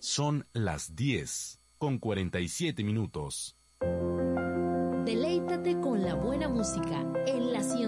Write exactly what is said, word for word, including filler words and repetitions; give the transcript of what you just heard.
Son las diez con cuarenta y siete minutos. Deleítate con la buena música en la ciento